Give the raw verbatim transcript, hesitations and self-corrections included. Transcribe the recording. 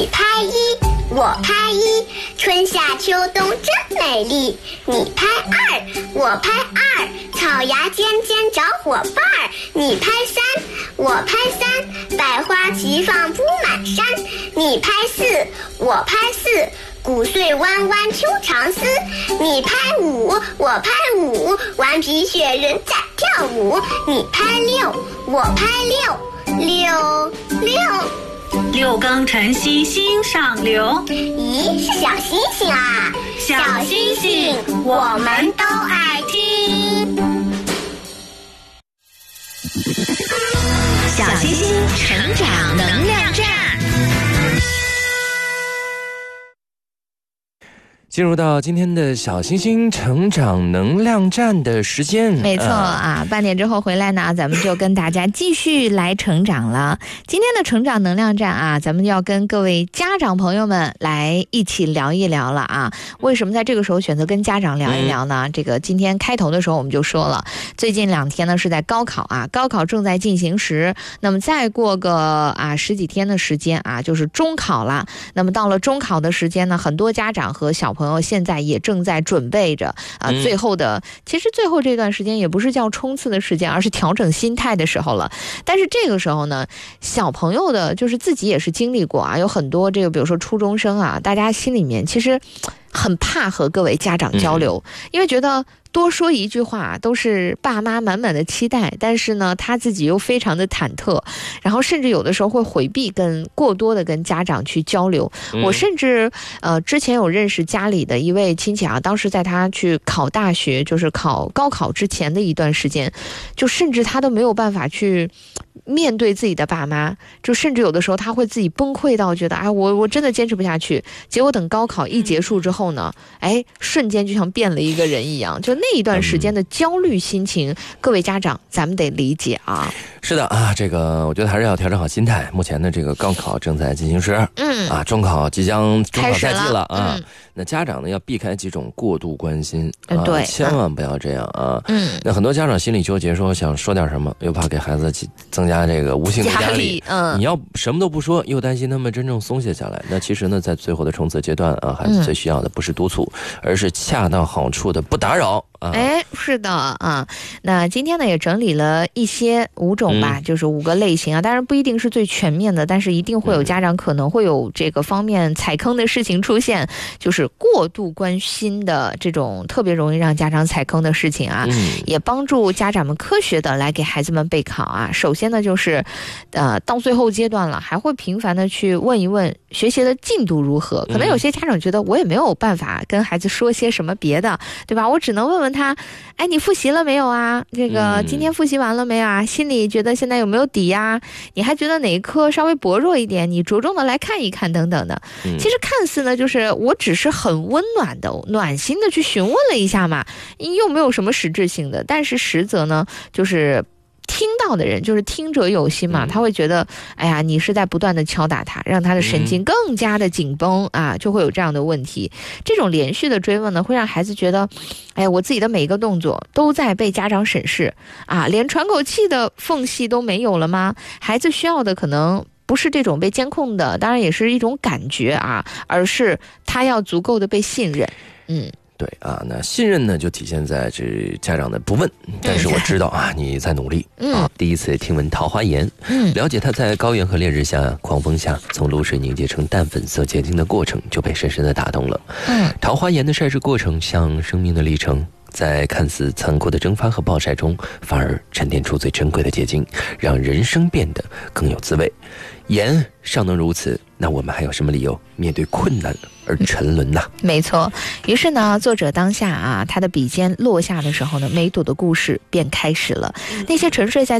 你拍一，我拍一，春夏秋冬真美丽。你拍二，我拍二，草芽尖尖找伙伴儿。你拍三，我拍三，百花齐放铺满山。你拍四，我拍四，谷穗弯弯秋长丝。你拍五，我拍五，顽皮雪人在跳舞。你拍六，我拍六，六六。 六更晨曦心上流。 咦，是小星星啊！ 小星星，我们都爱听。 小星星成长能量站。 进入到今天的小星星成长能量站的时间。 没错啊，半点之后回来呢，咱们就跟大家继续来成长了。今天的成长能量站啊，咱们要跟各位家长朋友们来一起聊一聊了啊。为什么在这个时候选择跟家长聊一聊呢？嗯、这个今天开头的时候我们就说了，最近两天呢是在高考啊，高考正在进行时，那么再过个啊十几天的时间啊，就是中考了。那么到了中考的时间呢，很多家长和小朋友现在也正在准备着啊，最后的、嗯、其实最后这段时间也不是叫冲刺的时间，而是调整心态的时候了。但是这个时候呢，小朋友的就是自己也是经历过啊，有很多这个比如说初中生啊，大家心里面其实很怕和各位家长交流、嗯、因为觉得多说一句话都是爸妈满满的期待，但是呢他自己又非常的忐忑，然后甚至有的时候会回避跟过多的跟家长去交流、嗯、我甚至呃之前有认识家里的一位亲戚啊，当时在他去考大学，就是考高考之前的一段时间，就甚至他都没有办法去面对自己的爸妈，就甚至有的时候他会自己崩溃到觉得哎，我我真的坚持不下去。结果等高考一结束之后呢，哎，瞬间就像变了一个人一样，就那一段时间的焦虑心情、嗯、各位家长咱们得理解啊。 是的啊，这个我觉得还是要调整好心态。目前的这个高考正在进行时，嗯啊，中考即将中考赛季了啊。嗯、那家长呢要避开几种过度关心，啊、对，千万不要这样啊。嗯，那很多家长心里纠结，说想说点什么，又怕给孩子增加这个无形的压力。嗯，你要什么都不说，又担心他们真正松懈下来。那其实呢，在最后的冲刺阶段啊，孩子最需要的不是督促，嗯、而是恰到好处的不打扰。啊、 哎，是的啊。那今天呢也整理了一些五种吧、嗯，就是五个类型啊，当然不一定是最全面的，但是一定会有家长可能会有这个方面踩坑的事情出现，就是过度关心的这种特别容易让家长踩坑的事情啊，嗯、也帮助家长们科学的来给孩子们备考啊。首先呢就是，呃，到最后阶段了，还会频繁的去问一问学习的进度如何。可能有些家长觉得我也没有办法跟孩子说些什么别的，对吧？我只能问问他，哎，你复习了没有啊？这个今天复习完了没有啊？心里觉得现在有没有底呀？你还觉得哪一科稍微薄弱一点？你着重的来看一看等等的。其实看似呢，就是我只是很温暖的、暖心的去询问了一下嘛，又没有什么实质性的。但是实则呢，就是听到的人，就是听者有心嘛，他会觉得，哎呀，你是在不断的敲打他，让他的神经更加的紧绷啊，就会有这样的问题。这种连续的追问呢，会让孩子觉得，哎，我自己的每一个动作都在被家长审视啊，连喘口气的缝隙都没有了吗？孩子需要的可能不是这种被监控的，当然也是一种感觉啊，而是他要足够的被信任。嗯。 对啊，那信任呢就体现在这家长的不问，但是我知道啊你在努力。嗯，啊、第一次听闻桃花岩，嗯，了解它在高原和烈日下、狂风下从露水凝结成淡粉色结晶的过程，就被深深的打动了。嗯，桃花岩的晒制过程像生命的历程，在看似残酷的蒸发和暴晒中，反而沉淀出最珍贵的结晶，让人生变得更有滋味。盐尚能如此，那我们还有什么理由面对困难而沉沦呢？ 没错。于是呢，作者当下啊，他的笔尖落下的时候呢，每朵的故事便开始了。那些沉睡在